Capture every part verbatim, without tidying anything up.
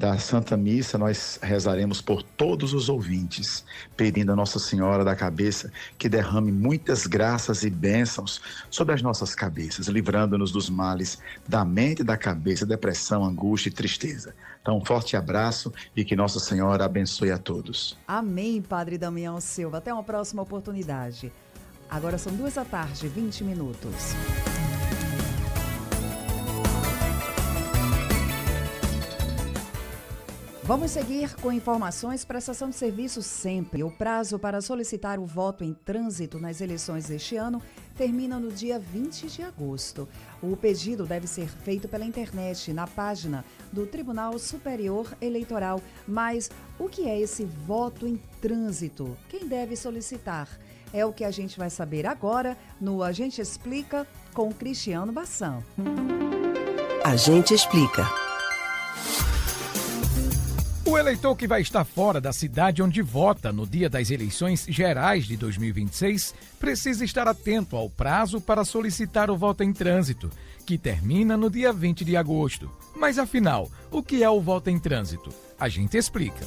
da Santa Missa, nós rezaremos por todos os ouvintes, pedindo a Nossa Senhora da Cabeça que derrame muitas graças e bênçãos sobre as nossas cabeças, livrando-nos dos males da mente, da cabeça, depressão, angústia e tristeza. Então, um forte abraço e que Nossa Senhora abençoe a todos. Amém, Padre Damião Silva. Até uma próxima oportunidade. Agora são duas da tarde, vinte minutos. Vamos seguir com informações. Prestação de serviço sempre. O prazo para solicitar o voto em trânsito nas eleições deste ano termina no dia vinte de agosto. O pedido deve ser feito pela internet, na página do Tribunal Superior Eleitoral. Mas o que é esse voto em trânsito? Quem deve solicitar? É o que a gente vai saber agora no A Gente Explica com Cristiano Bassan. A Gente Explica. O eleitor que vai estar fora da cidade onde vota no dia das eleições gerais de dois mil e vinte e seis precisa estar atento ao prazo para solicitar o voto em trânsito, que termina no dia vinte de agosto. Mas afinal, o que é o voto em trânsito? A gente explica.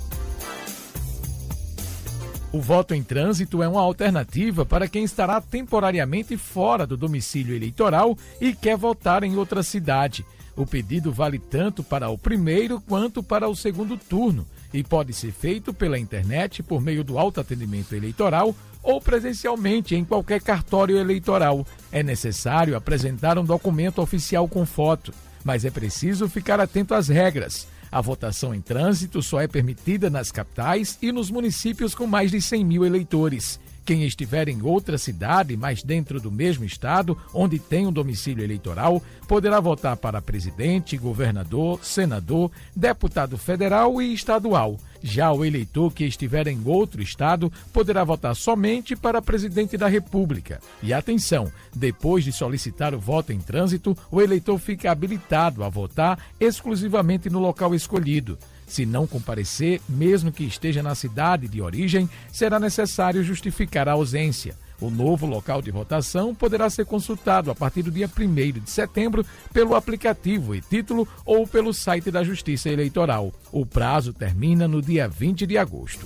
O voto em trânsito é uma alternativa para quem estará temporariamente fora do domicílio eleitoral e quer votar em outra cidade. O pedido vale tanto para o primeiro quanto para o segundo turno e pode ser feito pela internet por meio do autoatendimento eleitoral ou presencialmente em qualquer cartório eleitoral. É necessário apresentar um documento oficial com foto, mas é preciso ficar atento às regras. A votação em trânsito só é permitida nas capitais e nos municípios com mais de cem mil eleitores. Quem estiver em outra cidade, mas dentro do mesmo estado, onde tem um domicílio eleitoral, poderá votar para presidente, governador, senador, deputado federal e estadual. Já o eleitor que estiver em outro estado poderá votar somente para presidente da República. E atenção, depois de solicitar o voto em trânsito, o eleitor fica habilitado a votar exclusivamente no local escolhido. Se não comparecer, mesmo que esteja na cidade de origem, será necessário justificar a ausência. O novo local de votação poderá ser consultado a partir do dia primeiro de setembro pelo aplicativo e-Título ou pelo site da Justiça Eleitoral. O prazo termina no dia vinte de agosto.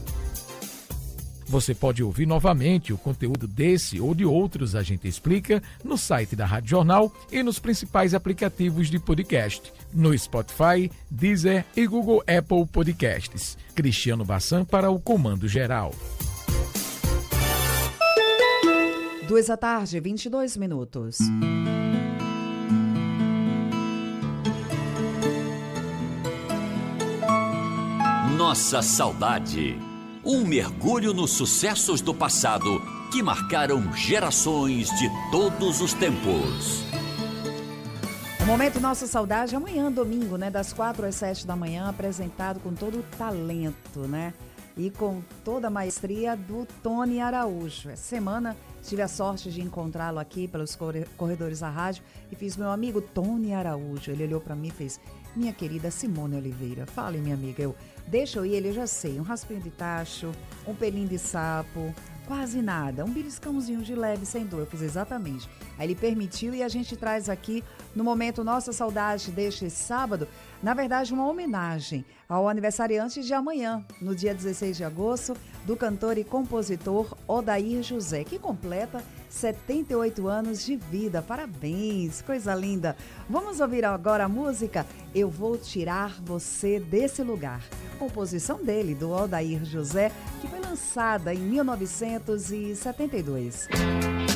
Você pode ouvir novamente o conteúdo desse ou de outros A Gente Explica no site da Rádio Jornal e nos principais aplicativos de podcast, no Spotify, Deezer e Google Apple Podcasts. Cristiano Bassan para o Comando Geral. Duas da tarde, vinte e dois minutos. Nossa saudade. Um mergulho nos sucessos do passado que marcaram gerações de todos os tempos. O Momento Nossa Saudade, amanhã, domingo, né? Das quatro às sete da manhã, apresentado com todo o talento, né? E com toda a maestria do Tony Araújo. Essa semana tive a sorte de encontrá-lo aqui pelos corredores da rádio e fiz meu amigo Tony Araújo. Ele olhou para mim e fez: minha querida Simone Oliveira, fale, minha amiga. Eu, deixa eu ir, ele, eu já sei, um raspinho de tacho, um pelinho de sapo, quase nada, um beliscãozinho de leve, sem dor. Eu fiz exatamente. Aí ele permitiu e a gente traz aqui no Momento Nossa Saudade deste sábado, na verdade, uma homenagem ao aniversariante de amanhã, no dia dezesseis de agosto, do cantor e compositor Odair José, que completa setenta e oito anos de vida. Parabéns, coisa linda. Vamos ouvir agora a música Eu Vou Tirar Você Desse Lugar, composição dele, do Odair José, que foi lançada em mil novecentos e setenta e dois.